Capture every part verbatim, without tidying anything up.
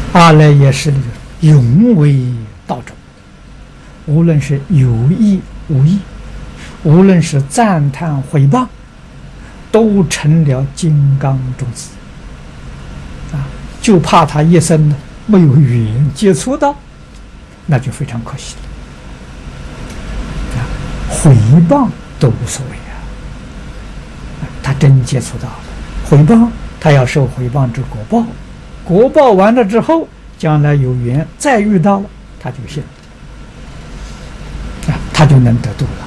阿赖耶识里永为道种，无论是有意无意，无论是赞叹毁谤，都成了金刚种子啊！就怕他一生呢没有缘接触到，那就非常可惜了啊！毁谤都无所谓啊，他真接触到了毁谤，他要受毁谤之果报，果报完了之后，将来有缘再遇到了，他就信啊，他就能得度了。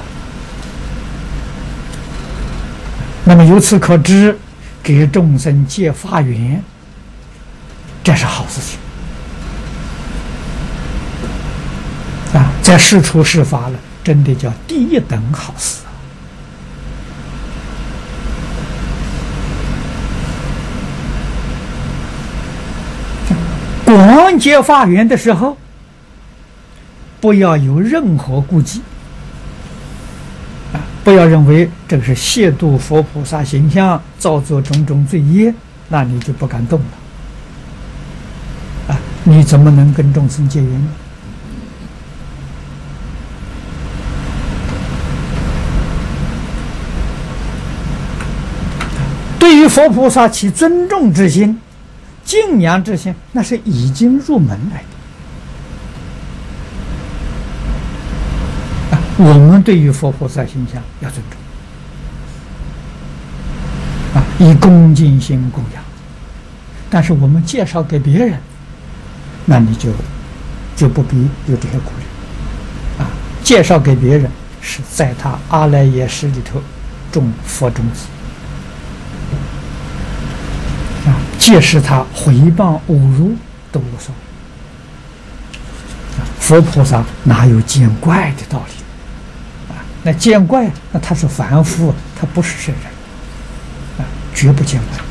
那么由此可知，给众生结法缘，这是好事情啊！在世出世法了，真的叫第一等好事啊！广结法缘的时候，不要有任何顾忌。不要认为这个是亵渎佛菩萨形象，造作种种罪业，那你就不敢动了啊！你怎么能跟众生结缘呢？对于佛菩萨起尊重之心、敬仰之心，那是已经入门来的。我们对于佛菩萨形象要尊重啊，以恭敬心供养。但是我们介绍给别人，那你就就不必有这些顾虑啊。介绍给别人是在他阿赖耶识里头种佛种子啊，即使他毁谤侮辱都无所谓啊。佛菩萨哪有见怪的道理？那见怪，那他是凡夫，他不是圣人，啊，绝不见怪。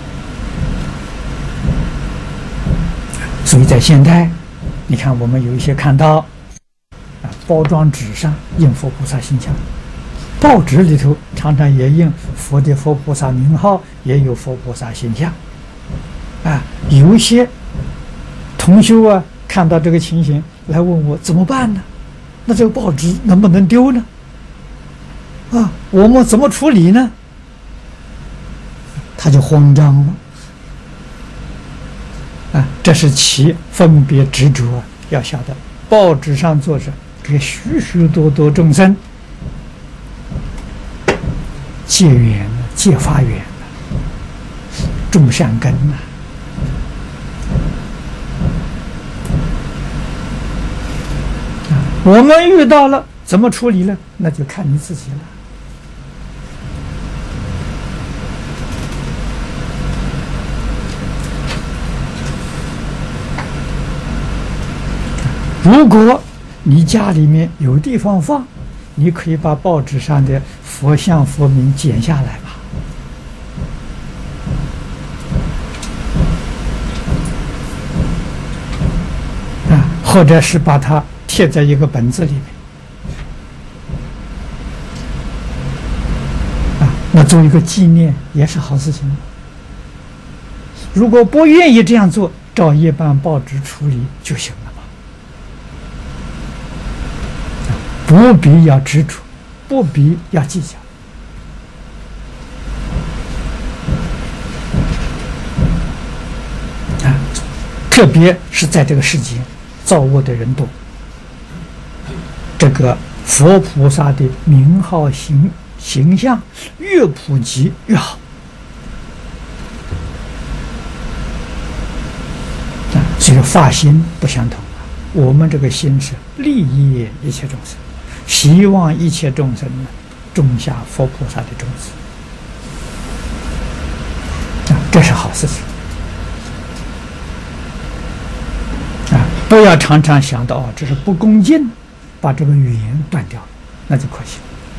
所以在现代，你看我们有一些看到，啊，包装纸上印佛菩萨形象，报纸里头常常也印佛的佛菩萨名号，也有佛菩萨形象，啊，有一些同修啊，看到这个情形来问我怎么办呢？那这个报纸能不能丢呢？啊，我们怎么处理呢？他就慌张了。啊，这是其分别执着，要晓得，报纸上作者给许许多多众生结缘了、结法缘了、种善根了。啊，我们遇到了怎么处理呢？那就看你自己了。如果你家里面有地方放，你可以把报纸上的佛像佛名剪下来吧，啊，或者是把它贴在一个本子里面，啊，那做一个纪念也是好事情。如果不愿意这样做，照一般报纸处理就行了。不必要执着，不必要计较啊！特别是在这个世界，造恶的人多，这个佛菩萨的名号形形象越普及越好啊！所以发心不相同啊，我们这个心是利益一切众生。希望一切众生呢，种下佛菩萨的种子，啊，这是好事情啊！不要常常想到哦，这是不恭敬，把这个语言断掉了，那就可惜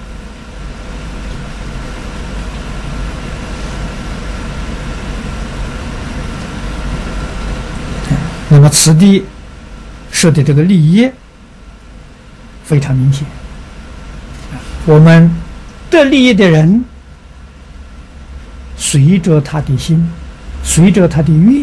了。那么此地说的这个利益非常明显，我们得利益的人，随着他的心，随着他的愿。